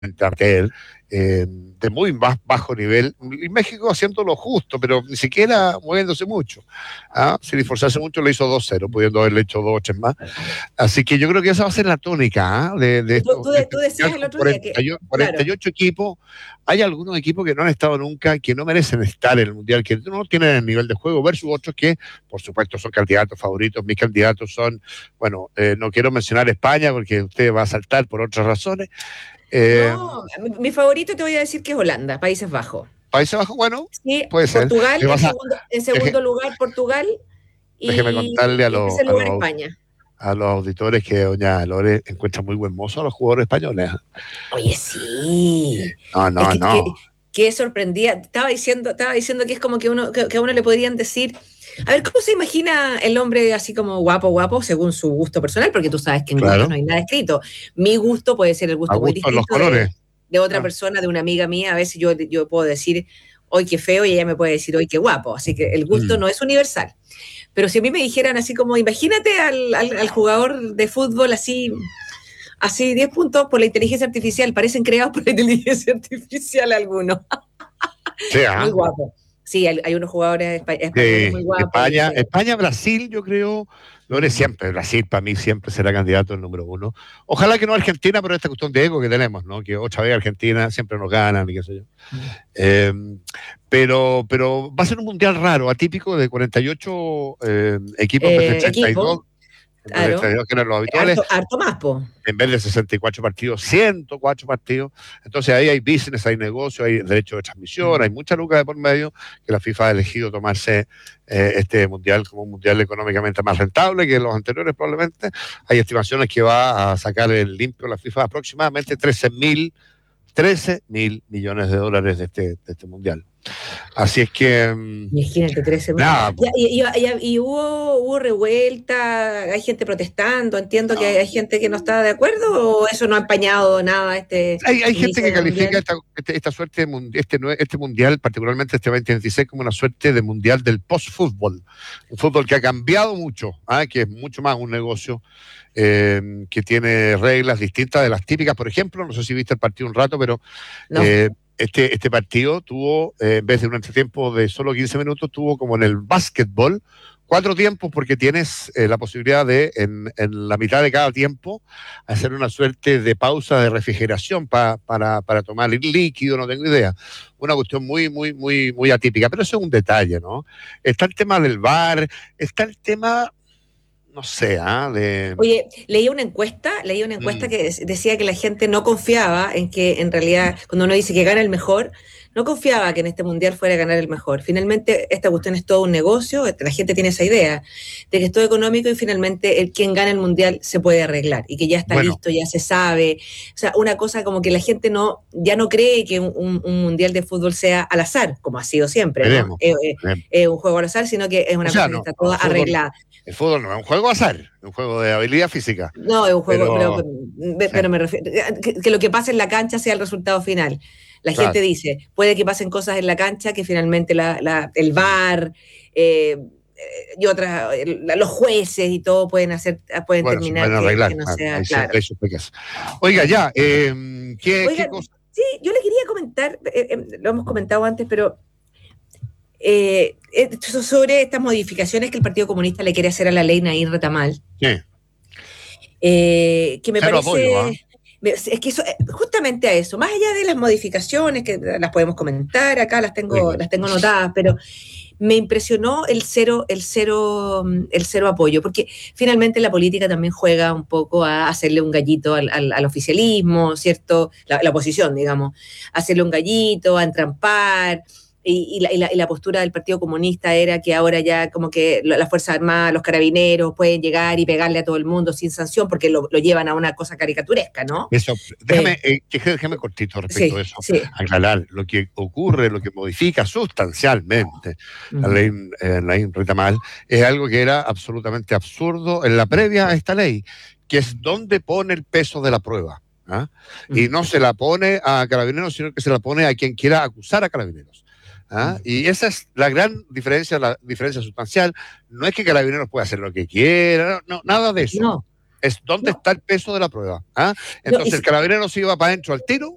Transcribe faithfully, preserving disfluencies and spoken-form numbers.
cartel eh, de muy baj, bajo nivel, y México haciendo lo justo, pero ni siquiera moviéndose mucho. ¿Ah? Sin esforzarse mucho, le hizo dos cero, pudiendo haberle hecho dos ocho más. Así que yo creo que esa va a ser la tónica ¿ah? de, de Tú, esto. tú, De este tú decías el otro día cuarenta, que, cuarenta y ocho claro, equipos. Hay algunos equipos que no han estado nunca, que no merecen estar en el Mundial, que no tienen el nivel de juego, versus otros que, por supuesto, son candidatos favoritos. Mis candidatos son, bueno, eh, no quiero mencionar España porque usted va a saltar por otras razones. Eh, no, mi, mi favorito te voy a decir que es Holanda, Países Bajos. Países Bajos, bueno, Sí, puede ser. Portugal Le en vas a, segundo, en deje, segundo lugar, Portugal, déjeme y, contarle a y en los, tercer a lugar los España. a los auditores que doña Lore encuentra muy buen mozo a los jugadores españoles. Oye, sí. No, Es no, que, que, no. que sorprendía. Estaba diciendo, estaba diciendo que es como que uno, que, que a uno le podrían decir. A ver, ¿cómo se imagina el hombre así como guapo, guapo, según su gusto personal? Porque tú sabes que en gusto no Claro. hay nada escrito. Mi gusto puede ser el A gusto muy gusto en los distinto de, colores. de otra Ah, persona, de una amiga mía. A veces yo, yo puedo decir, hoy qué feo, y ella me puede decir, hoy qué guapo. Así que el gusto mm. no es universal. Pero si a mí me dijeran así como, imagínate al, al, al jugador de fútbol así, así diez puntos por la inteligencia artificial, parecen creados por la inteligencia artificial algunos. Sí, Muy ¿ah? guapo. Sí, hay, hay unos jugadores espa- españoles De muy guapos y España, ese. España, Brasil, yo creo, Lore Mm. siempre, Brasil para mí siempre será candidato el número uno. Ojalá que no Argentina, pero esta cuestión de ego que tenemos, ¿no? Que otra vez Argentina siempre nos ganan y qué sé yo. Mm. Eh, pero, pero va a ser un mundial raro, atípico de cuarenta y ocho eh, equipos en vez de Eh, treinta y dos, equipo, en vez de claro. treinta y dos que eran los habituales, Harto, harto más, po. en vez de sesenta y cuatro partidos, ciento cuatro partidos. Entonces ahí hay business, hay negocio, hay derecho de transmisión, Mm. hay mucha lucas de por medio, que la FIFA ha elegido tomarse eh, este mundial como un mundial económicamente más rentable que los anteriores probablemente. Hay estimaciones que va a sacar el limpio la FIFA aproximadamente trece mil trece mil millones de dólares de este, de este mundial. Así es que, mm, Imagínate, trece mil. nada, Ya, y, y- y- y hubo, hubo revuelta, hay gente protestando, entiendo que hay, hay gente que no está de acuerdo, o eso no ha empañado nada este hay, hay gente inicio que del califica mundial. esta, este- esta suerte, de mun- este, nue- este mundial, particularmente este veinte veintiséis, como una suerte de mundial del post-fútbol. Un fútbol que ha cambiado mucho, ¿ah? Que es mucho más un negocio eh, que tiene reglas distintas de las típicas. Por ejemplo, no sé si viste el partido un rato, pero No. eh, este, este partido tuvo, eh, en vez de un entretiempo de solo quince minutos, tuvo como en el básquetbol cuatro tiempos porque tienes eh, la posibilidad de, en, en, la mitad de cada tiempo, hacer una suerte de pausa de refrigeración pa, para, para tomar líquido, no tengo idea. Una cuestión muy, muy, muy, muy atípica, pero eso es un detalle, ¿no? Está el tema del V A R, está el tema, no sé, ¿ah? De... Oye, leí una encuesta, leí una encuesta Mm, que decía que la gente no confiaba en que en realidad, cuando uno dice que gana el mejor, no confiaba que en este mundial fuera a ganar el mejor. Finalmente, esta cuestión es todo un negocio, la gente tiene esa idea de que es todo económico y finalmente el quien gana el mundial se puede arreglar y que ya está bueno, listo, ya se sabe. O sea, una cosa como que la gente no, ya no cree que un, un mundial de fútbol sea al azar, como ha sido siempre, ¿no? veremos. Es eh, veremos. eh, un juego al azar, sino que es O una sea, cosa que no, está no, el toda fútbol, arreglada. el fútbol no es un juego de azar, es un juego de habilidad física. No, es un juego, pero, Pero, sí, pero me refiero, que, que lo que pasa en la cancha sea el resultado final. La claro. gente dice, puede que pasen cosas en la cancha que finalmente la, la, el V A R eh, y otras, los jueces y todo pueden hacer, pueden Bueno, se terminar pueden que, arreglar, que no claro, sea hay claro. siempre hay sospechas. Oiga, ya, eh, ¿qué, qué Oigan, cosa? sí, yo le quería comentar, eh, eh, lo hemos comentado antes, pero eh, sobre estas modificaciones que el Partido Comunista le quiere hacer a la ley Nair Retamal, Sí, eh, que me cero apoyo, ¿ah? parece... Es que eso, justamente a eso, más allá de las modificaciones, que las podemos comentar, acá las tengo, Oiga, las tengo anotadas, pero me impresionó el cero, el cero, el cero apoyo, porque finalmente la política también juega un poco a hacerle un gallito al, al, al oficialismo, ¿cierto? La, la oposición, digamos, hacerle un gallito, a entrampar. Y, y, la, y, la, y la postura del Partido Comunista era que ahora ya como que las Fuerzas Armadas, los carabineros pueden llegar y pegarle a todo el mundo sin sanción porque lo, lo llevan a una cosa caricaturesca, ¿no? Eso, déjame, Eh, eh, déjame cortito respecto a sí, eso, sí. aclarar lo que ocurre, lo que modifica sustancialmente la Uh-huh. ley, eh, la ley Retamal, es algo que era absolutamente absurdo en la previa a esta ley, que es dónde pone el peso de la prueba. ¿Ah? Uh-huh. Y no se la pone a Carabineros, sino que se la pone a quien quiera acusar a Carabineros. ¿Ah? Uh-huh. Y esa es la gran diferencia, la diferencia sustancial. No es que Carabineros pueda hacer lo que quiera, no, no nada de eso. No. Es dónde No. está el peso de la prueba. ¿Ah? Entonces no, el carabinero se iba para adentro al tiro